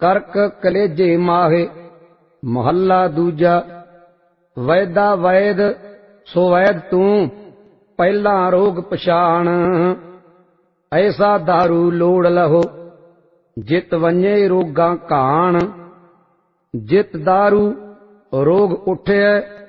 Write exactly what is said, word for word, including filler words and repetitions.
करक कलेजे माहे। महला दूजा। वैदा वैद सो वैद तू, पहला रोग पछाण। ऐसा दारू लोड़ लहो, जित वंजे रोगां काण। जित दारू रोग उठे